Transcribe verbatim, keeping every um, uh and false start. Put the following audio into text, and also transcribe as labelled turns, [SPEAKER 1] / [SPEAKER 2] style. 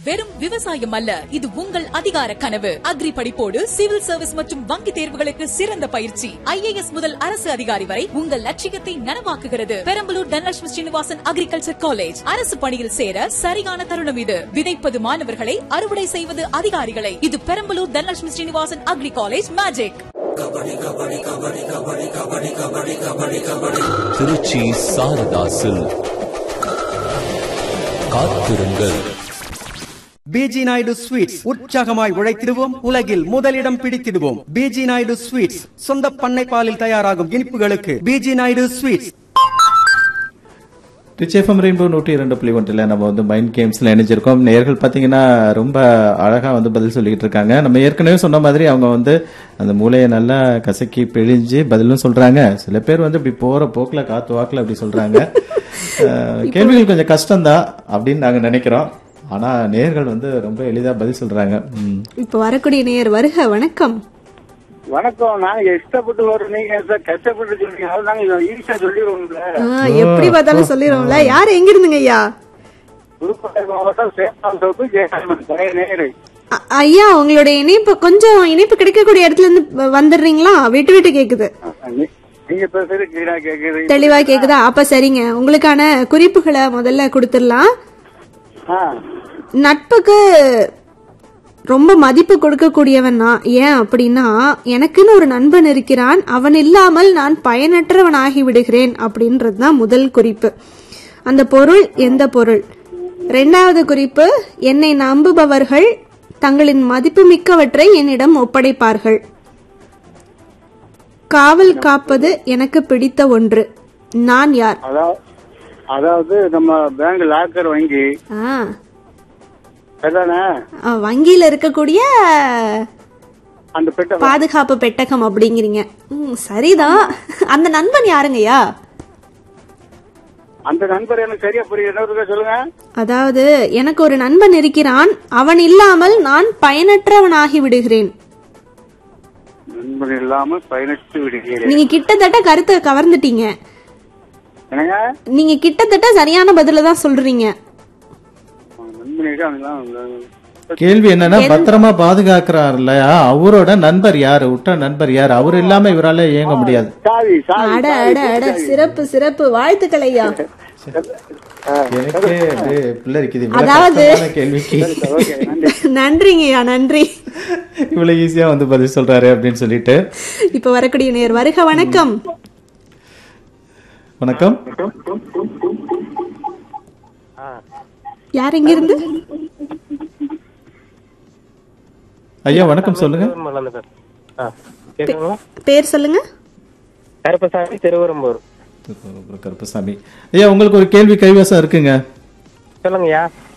[SPEAKER 1] வெறும் விவசாயம் அல்ல, இது உங்கள் அதிகார கனவு. அக்ரி படிப்போடு சிவில் சர்வீஸ் மற்றும் வங்கி தேர்வுகளுக்கு சிறந்த பயிற்சி. ஐஏஎஸ் முதல் அரசு அதிகாரி வரை உங்கள் லட்சியத்தை நனவாக்குகிறது. Perambalur Dhanalakshmi Srinivasan agriculture college. அரசு பணியில் சேர சரியான தருணம் இது. விதைப்பது மாணவர்களை, அறுவடை செய்வது அதிகாரிகளை. இது Perambalur Dhanalakshmi Srinivasan agri college magic.
[SPEAKER 2] Trichy Saradha silk. காத்திருங்கள்.
[SPEAKER 3] பிஜி நாயுடு ஸ்வீட்ஸ், உற்சாகமாய் உழைத்திடுவோம், உலகில் முதலிடம் பிடித்திடுவோம். பிஜி நாயுடு ஸ்வீட்ஸ், சொந்த பண்ணை பாலில் தயாராகும் இனிப்புகளுக்கு பிஜி நாயுடு ஸ்வீட்ஸ்.
[SPEAKER 4] ரிச்எஃப்எம் ரெயின்போ நூற்றி இரண்டு புள்ளி ஒன்றில் நம்ம வந்து மைண்ட் கேம்ஸ்ல இணைஞ்சிருக்கோம். நேயர்கள் பார்த்தீங்கன்னா ரொம்ப அழகா வந்து பதில் சொல்லிட்டு இருக்காங்க. நம்ம ஏற்கனவே சொன்ன மாதிரி அவங்க வந்து அந்த மூளையை நல்லா கசக்கி பிழிஞ்சு பதிலும் சொல்றாங்க. சில பேர் வந்து இப்படி போற போக்குல காத்து வாக்குல அப்படி சொல்றாங்க. கேள்விகள் கொஞ்சம் கஷ்டம்தான் அப்படின்னு நாங்க நினைக்கிறோம். ஆனா நேயர்கள் வந்து ரொம்ப எளிதா பதில் சொல்றாங்க.
[SPEAKER 5] இப்ப வரக்கூடிய நேயர் வருக. வணக்கம்.
[SPEAKER 6] வணக்கம். நாங்க இஷ்டப்பட்டு வரோம், நீங்க கஷ்டப்பட்டு சொல்றீங்க. நாங்க ஈஸியா சொல்லிடுவோம்ல.
[SPEAKER 5] எப்படி பார்த்தாலும் சொல்லிடுவோம்ல. யாரு எங்க இருந்துங்க ஐயா?
[SPEAKER 6] புதுக்கோட்டை மாவட்டம் சேப்பால் சோப்பு ஜெயகாமன் பழைய நேரு.
[SPEAKER 5] ஐயா, உங்களுடைய இணைப்பு கொஞ்சம் இணைப்பு கிடைக்கக்கூடிய இடத்துல இருந்து வந்துடுறீங்களா? விட்டு விட்டு கேக்குது.
[SPEAKER 6] நீங்க பேசுறது கிளீனா கேக்குது,
[SPEAKER 5] தெளிவா கேக்குதா? அப்ப சரிங்க, உங்களுக்கான குறிப்புகளை முதல்ல கொடுத்துடலாம். நட்புக்கு ரொம்ப மதிப்பு கொடுக்கக்கூடியவன் நான். ஏன் அப்படின்னா, எனக்குன்னு ஒரு நண்பன் இருக்கிறான், அவன் இல்லாமல் நான் பயனற்றவன் ஆகி விடுகிறேன் அப்படின்றதுதான் முதல் குறிப்பு. அந்த பொருள் எந்த பொருள்? இரண்டாவது குறிப்பு, என்னை நம்புபவர்கள் தங்களின் மதிப்பு மிக்கவற்றை என்னிடம் ஒப்படைப்பார்கள். காவல் காப்பது எனக்கு பிடித்த ஒன்று. நான் யார்?
[SPEAKER 6] அதாவது நம்ம பேங்க் லாக்கர் வங்கி.
[SPEAKER 5] வங்கியில இருக்கக்கூடிய அந்த பாதுகாப்பு பெட்டகம் அப்படிங்கிறீங்க. சரிதான். அந்த நண்பன் யாருங்கய்யா?
[SPEAKER 6] அந்த நண்பர் எனக்கு சரியா புரியல, சொல்லுங்க.
[SPEAKER 5] அதாவது எனக்கு ஒரு நண்பன் இருக்கிறான், அவன் இல்லாமல் நான் பயனற்றவனாகி விடுகிறேன்.
[SPEAKER 6] நண்பன் இல்லாமல் பயனற்று விடுகிறேன்.
[SPEAKER 5] நீங்க கிட்டத்தட்ட கருத்தை கவர்ந்துட்டீங்க. நீங்க கிட்டத்தட்ட சரியான பதில தான் சொல்றீங்க.
[SPEAKER 4] கேள்வி என்னன்னா, பத்திரமா பாதுகாக்கிறார் இல்லையா, அவரோட நண்பர் யாரு? உற்ற நண்பர் யாரு? அவர் இல்லாம இவரால இயங்க முடியாது.
[SPEAKER 5] சிறப்பு சிறப்பு, வாழ்த்துக்கள் ஐயா.
[SPEAKER 4] எனக்கே பிள்ளை இருக்குது.
[SPEAKER 5] அதாவது
[SPEAKER 4] கேள்விக்கு
[SPEAKER 5] நன்றிங்கய்யா, நன்றி.
[SPEAKER 4] இவ்வளவு ஈஸியா வந்து பதில் சொல்றாரு அப்படின்னு சொல்லிட்டு
[SPEAKER 5] இப்ப வரக்கூடிய நேர் வருக. வணக்கம்.
[SPEAKER 4] வணக்கம்.
[SPEAKER 5] யார் எங்க இருந்து?
[SPEAKER 4] ஐயா வணக்கம், சொல்லுங்க.
[SPEAKER 5] பேர் சொல்லுங்க.
[SPEAKER 6] கருப்பசாமி, திருவரம்பூர்.
[SPEAKER 4] கருப்பசாமி ஐயா, உங்களுக்கு ஒரு கேள்வி கைவசம் இருக்குங்க.
[SPEAKER 6] சொல்லுங்கய்யா.